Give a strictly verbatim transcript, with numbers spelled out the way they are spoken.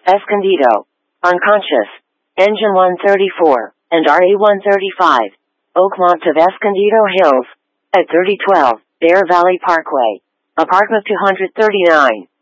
Escondido. Unconscious. Engine one thirty-four, and R E one thirty-five. Oakmont of Escondido Hills. At thirty twelve, Bear Valley Parkway. Apartment two thirty-nine.